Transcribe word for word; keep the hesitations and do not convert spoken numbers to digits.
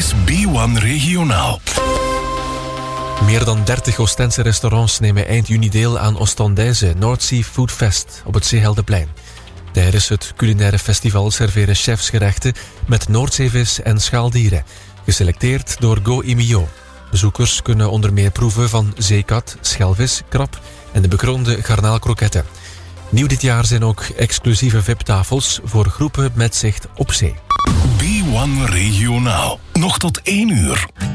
is B één Regionaal. Meer dan dertig Oostense restaurants nemen eind juni deel aan Oostendijse North Sea Food Fest op het Zeeheldenplein. Tijdens het culinaire festival serveren chefs gerechten met Noordzeevis en schaaldieren, geselecteerd door Go Imio. Bezoekers kunnen onder meer proeven van zeekat, schelvis, krab en de bekroonde garnaalkroketten. Nieuw dit jaar zijn ook exclusieve V I P-tafels voor groepen met zicht op zee. B één Regionaal. Nog tot één uur.